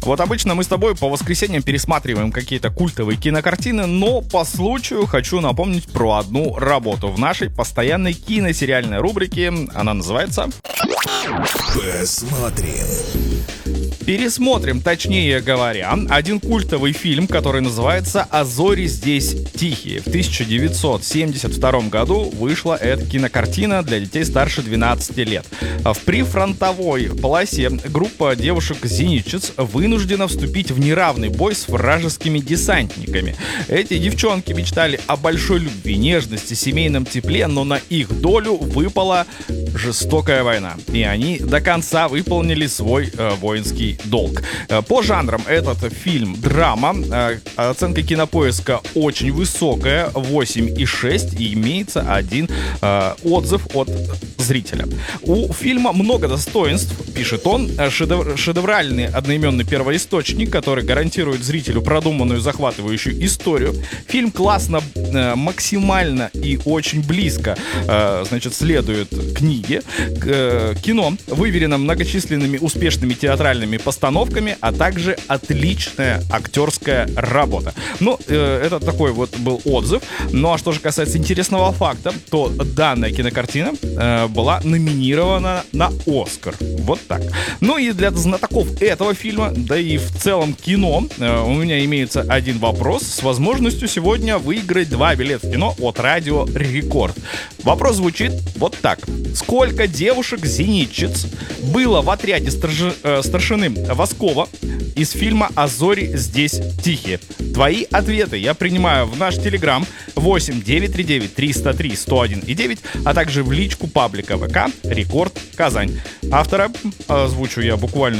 Вот обычно мы с тобой по воскресеньям пересматриваем какие-то культовые кинокартины, но по случаю хочу напомнить про одну работу в нашей постоянной киносериальной рубрике. Она называется «Посмотрим». Пересмотрим, точнее говоря, один культовый фильм, который называется «А зори здесь тихие». В 1972 году вышла эта кинокартина для детей старше 12 лет. В прифронтовой полосе группа девушек-зенитчиц вынуждена вступить в неравный бой с вражескими десантниками. Эти девчонки мечтали о большой любви, нежности, семейном тепле, но на их долю выпала жестокая война. И они до конца выполнили свой воинский долг. По жанрам этот фильм драма. Оценка Кинопоиска очень высокая, 8,6, и имеется один отзыв от зрителя. У фильма много достоинств, пишет он. Шедевральный одноименный первоисточник, который гарантирует зрителю продуманную, захватывающую историю. Фильм классно, максимально и очень близко, следует книге. Кино выверено многочисленными успешными театральными постановками, а также отличная актерская работа. Это такой вот был отзыв. Ну а что же касается интересного факта, то данная кинокартина была номинирована на Оскар. Вот так. Ну и для знатоков этого фильма, да и в целом кино, у меня имеется один вопрос с возможностью сегодня выиграть 2 билета в кино от Радио Рекорд. Вопрос звучит вот так. Сколько девушек-зенитчиц было в отряде старшины Воскова из фильма «А зори здесь тихие»? Твои ответы я принимаю в наш телеграм 8 939 303 101 и 9, а также в личку паблика ВК «Рекорд Казань». Автора озвучу я буквально